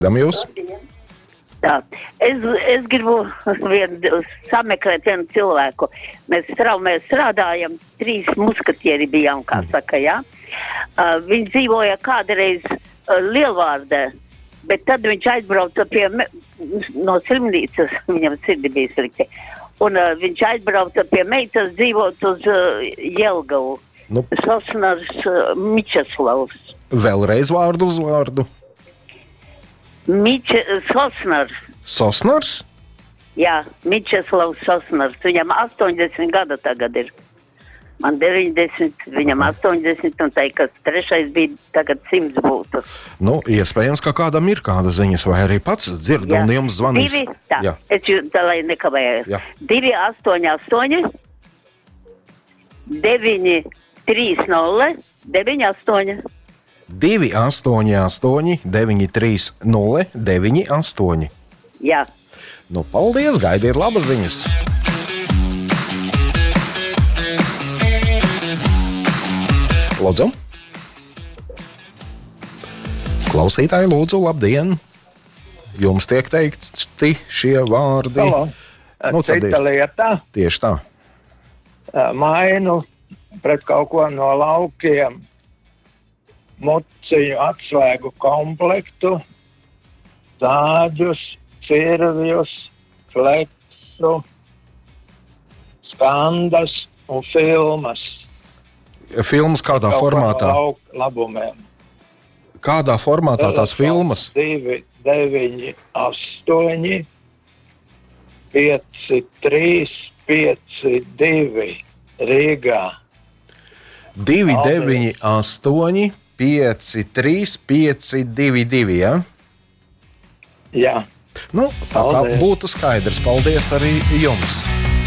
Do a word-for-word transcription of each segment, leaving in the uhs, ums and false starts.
Jūs? Tā. Es, es gribu vien, sameklēt vienu cilvēku. Mēs, strā, mēs strādājam, trīs muskatieri bijām, kā saka, jā. Uh, viņš dzīvoja kādreiz uh, Lielvārdē, bet tad viņš aizbrauca pie me, no slimnīcas, viņam sirdi bija slikti. Un uh, viņš aizbrauca pie meitas dzīvot uz uh, Jelgavu. Nu. Sosnars uh, Mičeslavs. Vēlreiz vārdu uz vārdu. Miče, Sosnars. Sosnars? Jā, Mičeslavs Sosnars. Viņam astoņdesmit gada tagad ir. Man deviņdesmit, viņam astoņdesmit, un tai, kas trešais bija, tagad simts būtu. Nu, iespējams, ka kādam ir kāda ziņas, vai arī pats dzird, jā. Un jums zvanīs. Divi, tā, jā. Es jūtu, tā, lai nekavēju. Divi, astoņi, astoņi, deviņi, trīs, nulle, deviņi, astoņi. divi, astoņi, astoņi, deviņi, trīs, nulle, deviņi, astoņi. Jā. Nu, paldies, gaidiet labas ziņas. Lūdzu. Klausītāji, lūdzu, labdien. Jums tiek teikti šie vārdi. Halo. Nu, cita lieta. Tieši tā. Mainu pret kaut ko no laukiem. Muciņu atslēgu komplektu, tāģus, cirvjus, fleksu, skandas un filmas. Filmas kādā kaut formātā? No labumiem. Kādā formātā tās filmas? divi, deviņi, astoņi, pieci, trīs, pieci, divi Rīgā. divi, deviņi, astoņi, pieci, trīs, pieci, divi, divi, ja? Jā. Nu, tā kā būtu skaidrs. Paldies arī jums.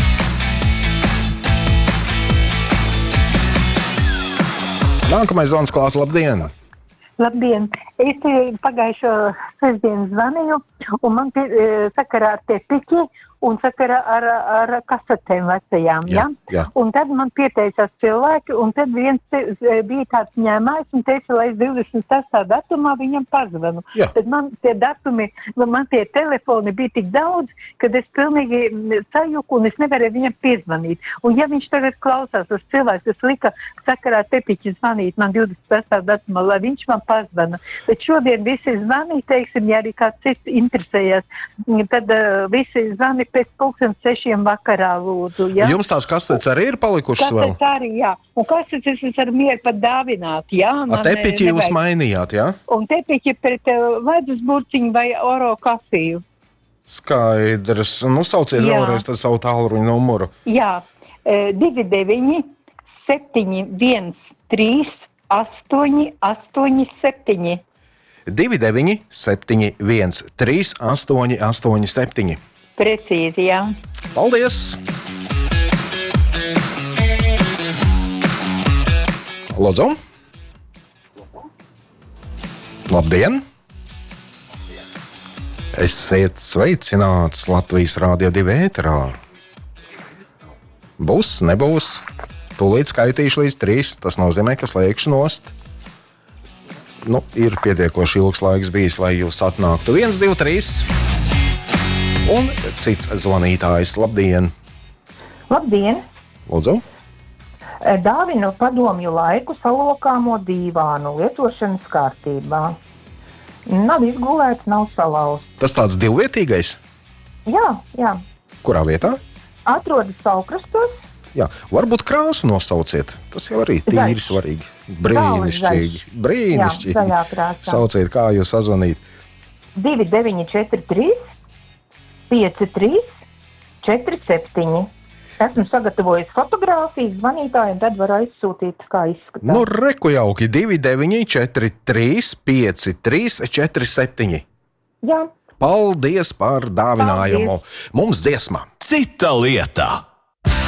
Nākamais zvans klāt, labdien! Labdien! Es pagājušo sestdienu zvanīju, un man pie, sakarā ar tepiķi un sakarā ar, ar kasetēm vecajām. Jā, ja? jā. Un tad man pieteicās cilvēki, un tad viens te, bija tāds ņēmājs un teica, lai es divdesmit sestā datumā viņam pazvanu. Jā. Tad man tie datumi, man tie telefoni bija tik daudz, kad es pilnīgi sajuku un es nevarēju viņam piezvanīt. Un ja viņš tagad klausās uz cilvēku, kas lika sakarā ar tepiķi zvanīt man divdesmit sestā datumā, lai viņš man pazvana. Bet šodien visi zvanīja, teiksim, ja arī kāds cits interesējas, tad uh, visi zvani pēc pulksten sešiem vakarā lūdzu. Ja? Jums tās kasetes arī ir palikušas vēl? Kasetes arī, jā. Un kasetes es ar mieru pat dāvināt, jā. A tepiķi jūs mainījāt, jā? Un tepiķi pret uh, ledus burciņu vai oro kafiju. Skaidrs. Nu, sauciet jā. Vēlreiz tad savu tālruņa numuru. Jā. E, divi, deviņi, septiņi, viens, trīs, astoņi, astoņi, septiņi. divi, deviņi, septiņi, viens, trīs, astoņi, astoņi, septiņi. Precīzi, jā. Paldies! Lūdzu! Labdien! Esiet sveicināts Latvijas Rādio divi ēterā. Būs, nebūs. Tūlīt skaitīšu līdz trīs. Tas nozīmē, ka slēgšu nost. Nu, ir pietiekoši ilgs laiks bijis, lai jūs atnāktu. viens, divi, trīs. Un cits zvanītājs. Labdien! Labdien! Lūdzu! Dāvinu padomju laiku salokāmo dīvānu lietošanas kārtībā. Nav izgulēts, nav salauzts. Tas tāds divvietīgais? Jā, jā. Kurā vietā? Atrodas Saukrastos. Jā, varbūt krāsu nosauciet. Tas jau arī tīri Zaļš. svarīgi. Brīnišķīgi. Brīnišķīgi. Jā, zaļā krāsā. Sauciet, kā jūs sazvanīt. divi, deviņi, četri, trīs, pieci, trīs, četri, septiņi. Esmu sagatavojis fotogrāfijas zvanītājiem, tad var aizsūtīt, kā izskatās. Nu, reku jauki. divi, deviņi, četri, trīs, pieci, trīs, četri, septiņi. Jā. Paldies par dāvinājumu. Paldies. Mums dziesma. Cita lieta.